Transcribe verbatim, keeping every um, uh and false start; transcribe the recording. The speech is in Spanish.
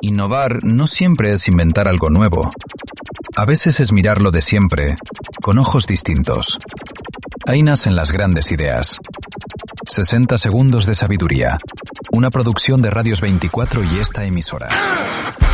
Innovar no siempre es inventar algo nuevo. A veces es mirar lo de siempre, con ojos distintos. Ahí nacen las grandes ideas. sesenta segundos de sabiduría. Una producción de Radios veinticuatro y esta emisora.